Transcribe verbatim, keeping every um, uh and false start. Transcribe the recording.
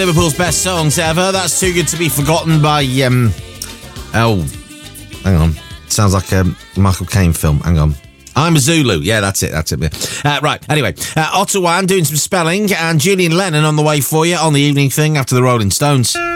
Liverpool's best songs ever. That's Too Good to Be Forgotten by, um, oh, hang on. Sounds like a Michael Caine film. Hang on. I'm a Zulu. Yeah, that's it. That's it. Uh, right. Anyway, uh, Ottawa doing some spelling, and Julian Lennon on the way for you on the evening thing after the Rolling Stones.